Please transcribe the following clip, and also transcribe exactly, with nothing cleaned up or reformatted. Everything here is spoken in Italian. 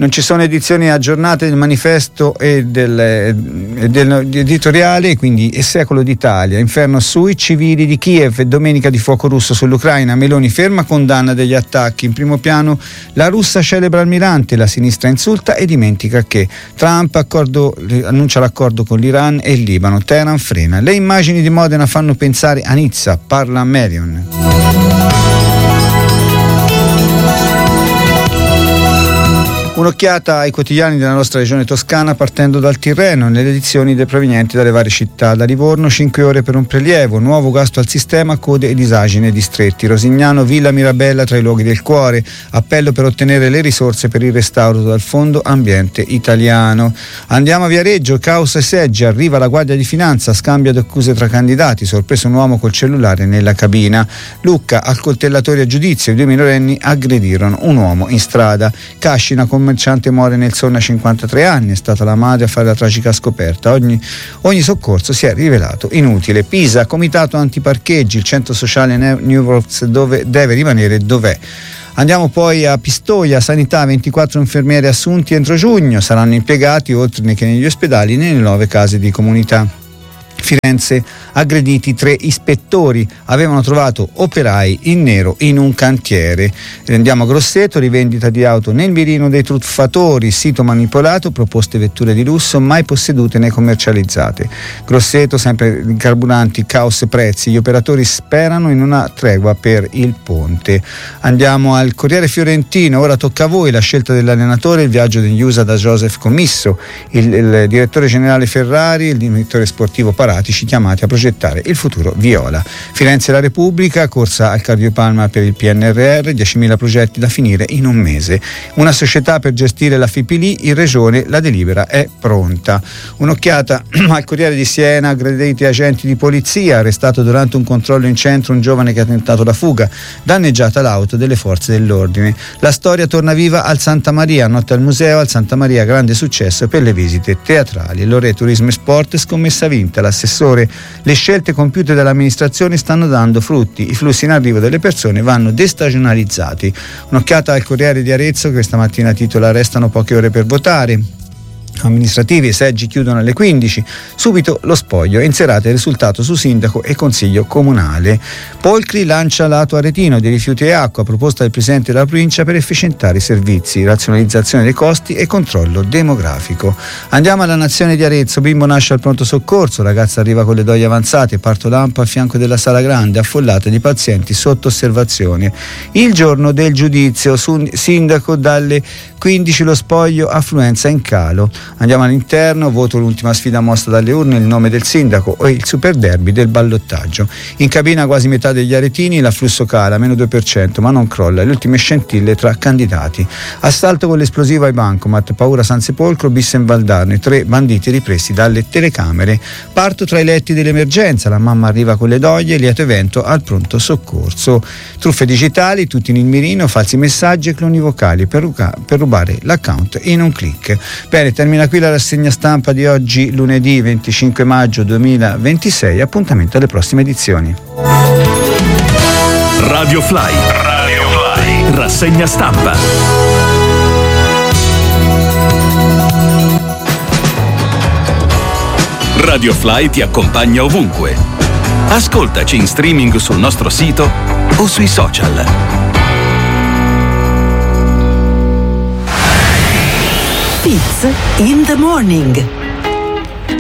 Non ci sono edizioni aggiornate del manifesto e del, e del editoriale, quindi è secolo d'Italia, inferno sui civili di Kiev e domenica di fuoco russo sull'Ucraina. Meloni ferma condanna degli attacchi. In primo piano la russa celebra Almirante, la sinistra insulta e dimentica che Trump accordo, annuncia l'accordo con l'Iran e il Libano. Teheran frena. Le immagini di Modena fanno pensare a Nizza, parla Marion. Un'occhiata ai quotidiani della nostra regione toscana partendo dal Tirreno, nelle edizioni provenienti dalle varie città. Da Livorno cinque ore per un prelievo, nuovo gasto al sistema, code e disagine distretti. Rosignano, Villa Mirabella tra i luoghi del cuore, appello per ottenere le risorse per il restauro dal Fondo Ambiente Italiano. Andiamo a Viareggio, caos e seggi, arriva la Guardia di Finanza, scambio di accuse tra candidati, sorpreso un uomo col cellulare nella cabina. Lucca, accoltellatori a giudizio, i due minorenni aggredirono un uomo in strada. Cascina, commerciante muore nel sonno a cinquantatré anni, è stata la madre a fare la tragica scoperta. Ogni, ogni soccorso si è rivelato inutile. Pisa, comitato antiparcheggi, il centro sociale New Works dove deve rimanere dov'è. Andiamo poi a Pistoia, sanità, ventiquattro infermieri assunti entro giugno, saranno impiegati oltre che negli ospedali nelle nuove case di comunità. Firenze, aggrediti tre ispettori, avevano trovato operai in nero in un cantiere. Andiamo a Grosseto, rivendita di auto nel mirino dei truffatori, sito manipolato, proposte vetture di lusso mai possedute né commercializzate. Grosseto, sempre carburanti, caos e prezzi, gli operatori sperano in una tregua per il ponte. Andiamo al Corriere Fiorentino, ora tocca a voi la scelta dell'allenatore, il viaggio degli U S A da Joseph Commisso, il, il direttore generale Ferrari, il direttore sportivo Paratici chiamati a progettare il futuro viola. Firenze, la Repubblica, corsa al cardiopalma per il P N R R, diecimila progetti da finire in un mese. Una società per gestire la F I P L, in regione la delibera è pronta. Un'occhiata al Corriere di Siena, aggrediti agenti di polizia, arrestato durante un controllo in centro un giovane che ha tentato la fuga, danneggiata l'auto delle forze dell'ordine. La storia torna viva al Santa Maria, notte al museo, al Santa Maria grande successo per le visite teatrali. Lore Turismo e Sport, scommessa vinta, l'assessore, le scelte compiute dall'amministrazione stanno dando frutti, i flussi in arrivo delle persone vanno destagionalizzati. Un'occhiata al Corriere di Arezzo che questa mattina titola restano poche ore per votare. Amministrativi, i seggi chiudono alle quindici, subito lo spoglio e in serata il risultato su sindaco e consiglio comunale. Polcri lancia lato aretino di rifiuti e acqua, proposta del presidente della provincia per efficientare i servizi, razionalizzazione dei costi e controllo demografico. Andiamo alla Nazione di Arezzo, bimbo nasce al pronto soccorso, ragazza arriva con le doglie avanzate, parto lampo a fianco della sala grande, affollata di pazienti sotto osservazione. Il giorno del giudizio, su sindaco dalle quindici lo spoglio, affluenza in calo. Andiamo all'interno, voto l'ultima sfida mossa dalle urne, il nome del sindaco o il super derby del ballottaggio. In cabina quasi metà degli aretini, l'afflusso cala, meno due per cento, ma non crolla, le ultime scintille tra candidati. Assalto con l'esplosivo ai bancomat, paura San Sepolcro, bis in Valdarno, tre banditi ripresi dalle telecamere. Parto tra i letti dell'emergenza, la mamma arriva con le doglie, lieto evento al pronto soccorso. Truffe digitali, tutti nel mirino, falsi messaggi e cloni vocali per, ruca- per rubare l'account in un click. Bene, termina qui la rassegna stampa di oggi, lunedì venticinque maggio duemilaventisei. Appuntamento alle prossime edizioni. Radio Fly. Radio Fly. Rassegna stampa. Radio Fly ti accompagna ovunque. Ascoltaci in streaming sul nostro sito o sui social. Fitz in the morning.